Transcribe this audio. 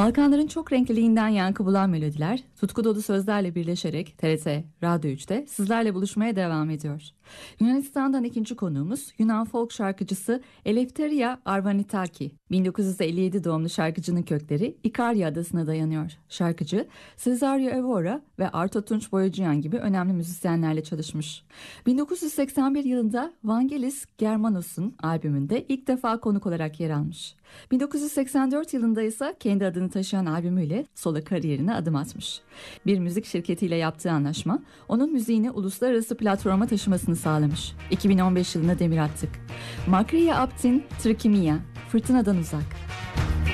Balkanların çok renkliliğinden yankı bulan melodiler, tutku dolu sözlerle birleşerek TRT Radyo 3'te sizlerle buluşmaya devam ediyor. Yunanistan'dan ikinci konuğumuz Yunan folk şarkıcısı Eleftheria Arvanitaki. 1957 doğumlu şarkıcının kökleri İkarya Adası'na dayanıyor. Şarkıcı, Cesario Evora ve Arto Tunç Boyacıyan gibi önemli müzisyenlerle çalışmış. 1981 yılında Vangelis Germanos'un albümünde ilk defa konuk olarak yer almış. 1984 yılında ise kendi adını taşıyan albümüyle solo kariyerine adım atmış. Bir müzik şirketiyle yaptığı anlaşma onun müziğini uluslararası platforma taşımasını sağlamış. 2015 yılına demir attık. Makriya Aptin Trikimia, Fırtınadan Uzak.